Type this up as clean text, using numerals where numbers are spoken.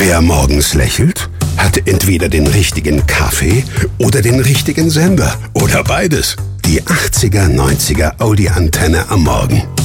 Wer morgens lächelt, hat entweder den richtigen Kaffee oder den richtigen Sender. Oder beides. Die 80er, 90er Audi-Antenne am Morgen.